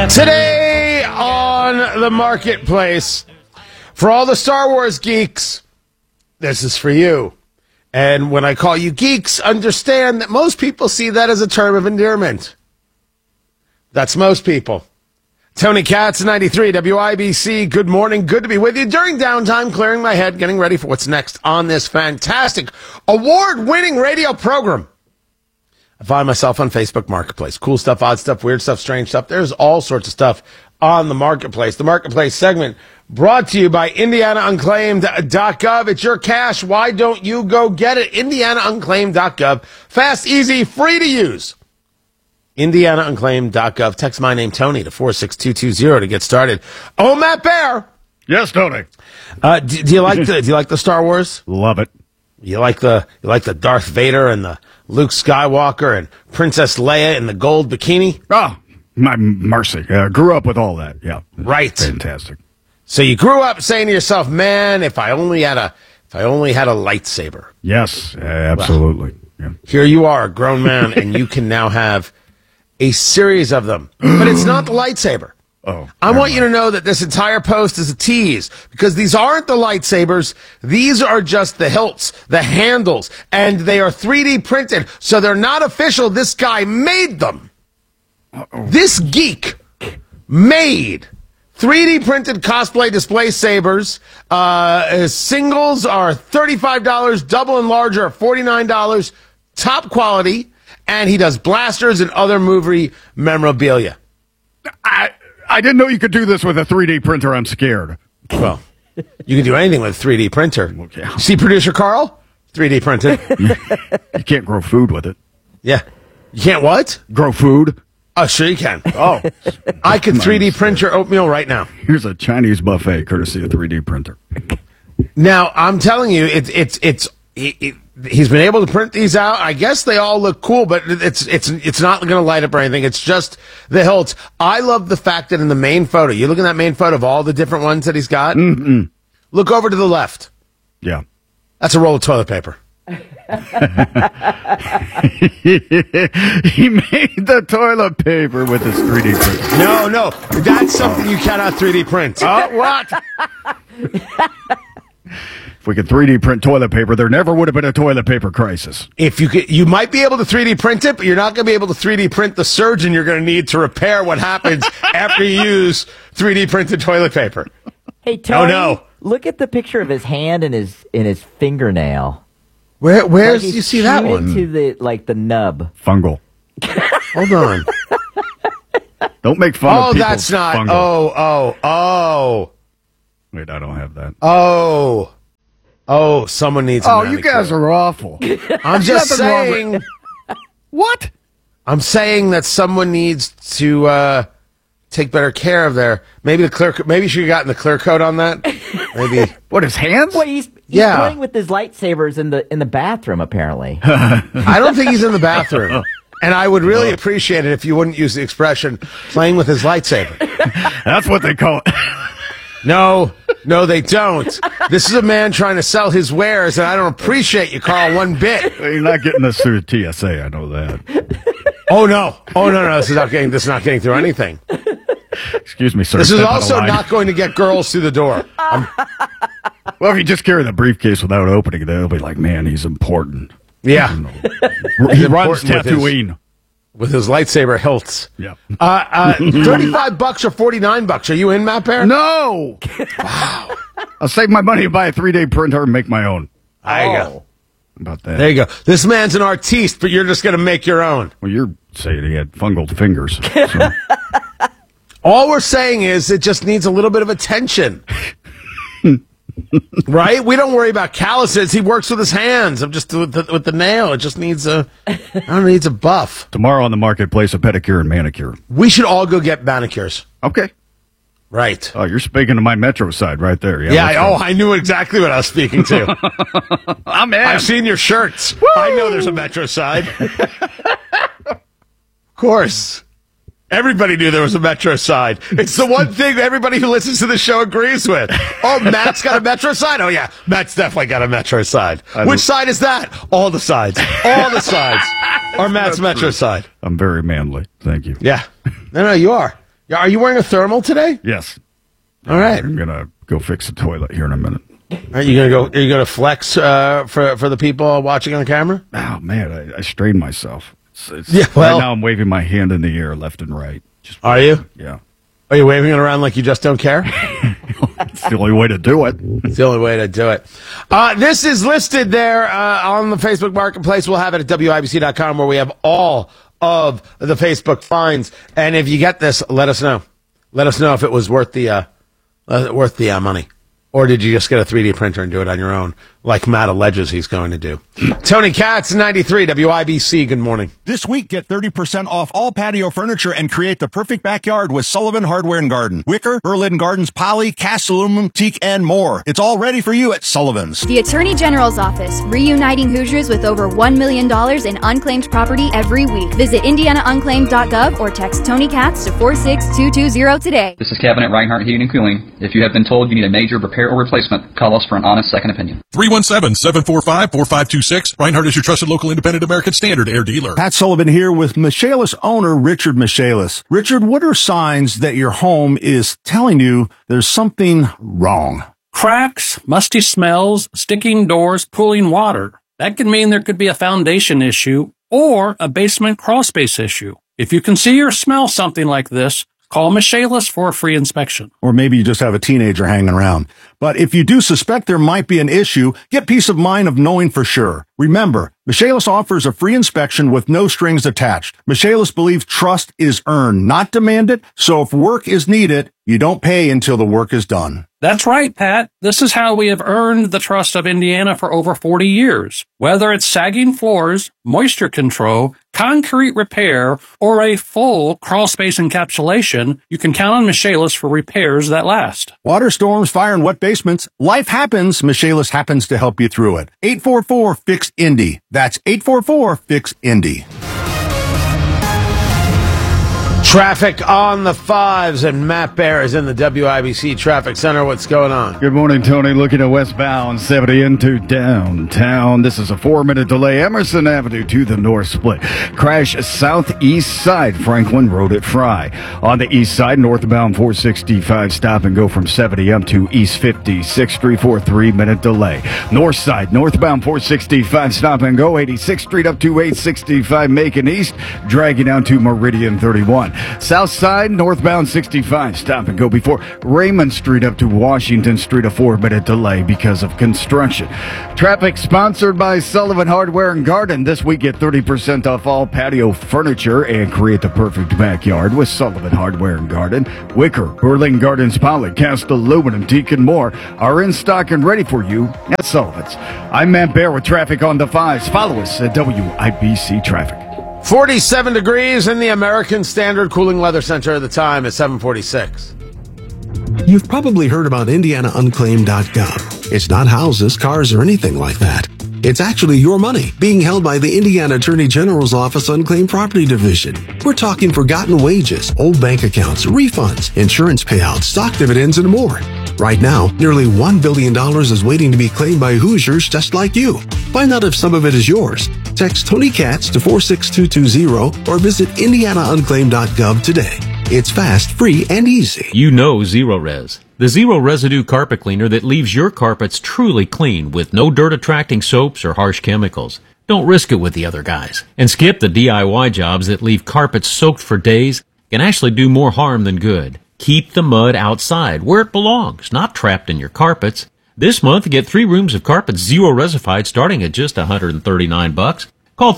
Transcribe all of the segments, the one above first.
Today on the marketplace, for all the Star Wars geeks, this is for you. And when I call you geeks, understand that most people see that as a term of endearment. That's most people. Tony Katz, 93 WIBC. Good morning. Good to be with you during downtime, clearing my head, getting ready for what's next on this fantastic award-winning radio program. I find myself on Facebook Marketplace. Cool stuff, odd stuff, weird stuff, strange stuff. There's all sorts of stuff on the Marketplace. The Marketplace segment brought to you by IndianaUnclaimed.gov. It's your cash. Why don't you go get it? IndianaUnclaimed.gov. Fast, easy, free to use. IndianaUnclaimed.gov. Text my name, Tony, to 46220 to get started. Oh, Matt Bear. Yes, Tony. Do you like the Star Wars? Love it. You like the Darth Vader and the Luke Skywalker and Princess Leia in the gold bikini? Oh, my mercy. Grew up with all that. Yeah. Right. Fantastic. So you grew up saying to yourself, man, if I only had a lightsaber. Yes, absolutely. Well, here you are, a grown man, and you can now have a series of them. But it's not the lightsaber. Oh, I want you to know that this entire post is a tease, because these aren't the lightsabers. These are just the hilts, the handles, and they are 3D printed, so they're not official. This guy made them. Uh-oh. This geek made 3D printed cosplay display sabers. Singles are $35, double and larger are $49, top quality, and he does blasters and other movie memorabilia. I didn't know you could do this with a 3D printer. I'm scared. Well, you can do anything with a 3D printer. Okay. See producer Carl? 3D printed. You can't grow food with it. Yeah. You can't what? Grow food? Oh, sure you can. Oh. I could 3D print your oatmeal right now. Here's a Chinese buffet courtesy of 3D printer. Now, I'm telling you, he's been able to print these out. I guess they all look cool, but it's not going to light up or anything. It's just the hilts. I love the fact that in the main photo, you look at that main photo of all the different ones that he's got. Mm-hmm. Look over to the left. Yeah. That's a roll of toilet paper. He made the toilet paper with his 3D printer. No, that's something you cannot 3D print. Oh, what? If we could 3D print toilet paper, there never would have been a toilet paper crisis. If you could, you might be able to 3D print it, but you're not going to be able to 3D print the surgeon you're going to need to repair what happens after you use 3D printed toilet paper. Hey, Tony, no. Look at the picture of his hand and his fingernail. Where's like you see that one? To the nub. Fungal. Hold on. Don't make fun of people's that's not. fungal. Oh. Wait, I don't have that. Oh, someone needs a manicure. You guys are awful. I'm just saying. What? I'm saying that someone needs to take better care of their. Maybe you should have gotten the clear coat on that. Maybe. What, his hands? Well, he's playing with his lightsabers in the bathroom, apparently. I don't think he's in the bathroom. And I would really appreciate it if you wouldn't use the expression playing with his lightsaber. That's what they call it. No, they don't. This is a man trying to sell his wares, and I don't appreciate you, Carl, one bit. You're not getting this through TSA, I know that. Oh no. This is not getting through anything. Excuse me, sir. This is also not going to get girls through the door. Well, if you just carry the briefcase without opening it, they'll be like, man, he's important. Yeah. He runs Tatooine. With his lightsaber hilts. Yeah. $35 or $49. Are you in, Matt Bear? No. Wow. I'll save my money and buy a 3D printer and make my own. There you go. How about that? There you go. This man's an artiste, but you're just going to make your own. Well, you're saying he had fungal fingers. So. All we're saying is it just needs a little bit of attention. Right? We don't worry about calluses. He works with his hands. I'm just with the nail. It just needs a buff. Tomorrow on the marketplace, a pedicure and manicure. We should all go get manicures. Okay. Right. Oh, you're speaking to my metro side right there. Yeah. I knew exactly what I was speaking to. I'm in. I've seen your shirts. Woo! I know there's a metro side. Of course. Everybody knew there was a Metro side. It's the one thing that everybody who listens to the show agrees with. Oh, Matt's got a Metro side? Oh, yeah, Matt's definitely got a Metro side. Which side is that? All the sides. All the sides are Matt's Metro side. I'm very manly. Thank you. Yeah. No, you are. Yeah, are you wearing a thermal today? Yes. All right. I'm going to go fix the toilet here in a minute. Are you gonna flex for the people watching on camera? Oh, man, I strained myself. Well, right now I'm waving my hand in the air left and right. Are you? Yeah. Are you waving it around like you just don't care? It's the only way to do it. It's the only way to do it. This is listed there on the Facebook Marketplace. We'll have it at WIBC.com where we have all of the Facebook finds. And if you get this, let us know. Let us know if it was worth the money. Or did you just get a 3D printer and do it on your own, like Matt alleges he's going to do? Tony Katz, 93, WIBC, good morning. This week, get 30% off all patio furniture and create the perfect backyard with Sullivan Hardware and Garden. Wicker, Berlin Gardens, poly, cast aluminum, teak, and more. It's all ready for you at Sullivan's. The Attorney General's Office, reuniting Hoosiers with over $1 million in unclaimed property every week. Visit IndianaUnclaimed.gov or text Tony Katz to 46220 today. This is Kevin at Reinhardt Heating and Cooling. If you have been told you need a major repair or replacement, call us for an honest second opinion. 317-745-4526. Reinhardt is your trusted local independent American Standard air dealer. Pat Sullivan here with Michaelis owner Richard Michaelis. Richard, what are signs that your home is telling you there's something wrong? Cracks, musty smells, sticking doors, pooling water. That can mean there could be a foundation issue or a basement crawl space issue. If you can see or smell something like this, call Michaelis for a free inspection. Or maybe you just have a teenager hanging around. But if you do suspect there might be an issue, get peace of mind of knowing for sure. Remember, Michaelis offers a free inspection with no strings attached. Michaelis believes trust is earned, not demanded, so if work is needed, you don't pay until the work is done. That's right, Pat. This is how we have earned the trust of Indiana for over 40 years. Whether it's sagging floors, moisture control, concrete repair, or a full crawl space encapsulation, you can count on Michaelis for repairs that last. Water storms, fire, and wet basements. Life happens. Michaelis happens to help you through it. 844-FIX-INDY. That's 844-FIX-INDY. Traffic on the fives, and Matt Bear is in the WIBC Traffic Center. What's going on? Good morning, Tony. Looking at westbound 70 into downtown. This is a 4-minute delay. Emerson Avenue to the north split. Crash southeast side, Franklin Road at Fry. On the east side, northbound 465, stop and go from 70M to East 56th Street for a 3-minute delay. North side, northbound 465, stop and go 86th Street up to 865, Macon East, dragging down to Meridian 31. South side, northbound 65, stop and go before Raymond Street up to Washington Street, a 4-minute delay because of construction. Traffic sponsored by Sullivan Hardware and Garden. This week, get 30% off all patio furniture and create the perfect backyard with Sullivan Hardware and Garden. Wicker, Berlin Gardens, poly, cast aluminum, teak, and more are in stock and ready for you at Sullivan's. I'm Matt Bear with traffic on the fives. Follow us at WIBC Traffic. 47 degrees in the American Standard Cooling Weather Center. The time is 7:46. You've probably heard about IndianaUnclaimed.gov. It's not houses, cars, or anything like that. It's actually your money being held by the Indiana Attorney General's Office Unclaimed Property Division. We're talking forgotten wages, old bank accounts, refunds, insurance payouts, stock dividends, and more. Right now, nearly $1 billion is waiting to be claimed by Hoosiers just like you. Find out if some of it is yours. Text Tony Katz to 46220 or visit IndianaUnclaimed.gov today. It's fast, free, and easy. You know Zero-Res, the zero residue carpet cleaner that leaves your carpets truly clean with no dirt-attracting soaps or harsh chemicals. Don't risk it with the other guys. And skip the DIY jobs that leave carpets soaked for days, can actually do more harm than good. Keep the mud outside, where it belongs, not trapped in your carpets. This month, get 3 rooms of carpets zero-resified starting at just $139. Call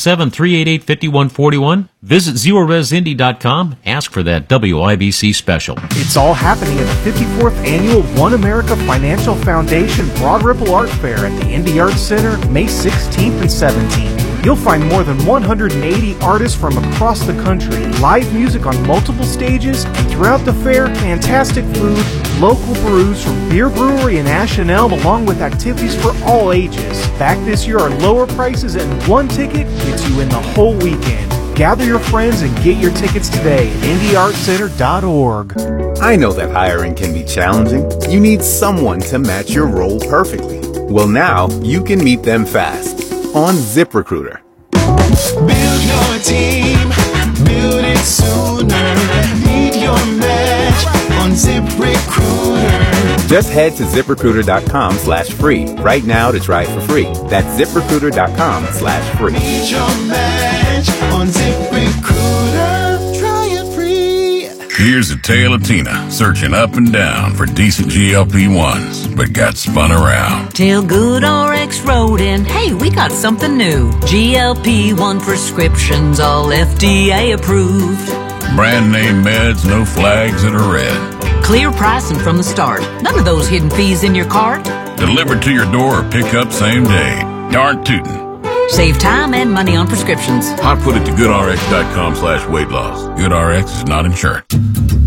317-388-5141. Visit ZeroResIndy.com. Ask for that WIBC special. It's all happening at the 54th Annual One America Financial Foundation Broad Ripple Art Fair at the Indy Arts Center, May 16th and 17th. You'll find more than 180 artists from across the country, live music on multiple stages, and throughout the fair, fantastic food, local brews from Beer Brewery and Ash and Elm, along with activities for all ages. Back this year are lower prices, and one ticket gets you in the whole weekend. Gather your friends and get your tickets today at IndyArtCenter.org. I know that hiring can be challenging. You need someone to match your role perfectly. Well, now you can meet them fast on ZipRecruiter. Build your team, build it sooner. Need your Just head to ZipRecruiter.com/free right now to try it for free. That's ZipRecruiter.com/free. Need your match on ZipRecruiter. Try it free. Here's a tale of Tina searching up and down for decent GLP-1s, but got spun around. Till GoodRx wrote in, hey, we got something new. GLP-1 prescriptions, all FDA approved. Brand name meds, no flags that are red. Clear pricing from the start. None of those hidden fees in your cart. Delivered to your door or pick up same day. Darn tootin'. Save time and money on prescriptions. I put it to GoodRx.com/weight loss. GoodRx is not insured.